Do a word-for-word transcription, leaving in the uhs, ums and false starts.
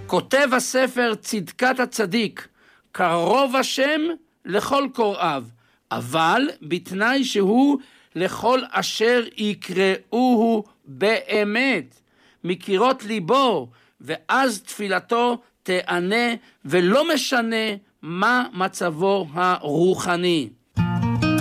כותב הספר צדקת הצדיק, קרוב השם לכל קוראיו, אבל בתנאי שהוא לכל אשר יקראוהו באמת, מקירות ליבו, ואז תפילתו תענה, ולא משנה מה מצבו הרוחני.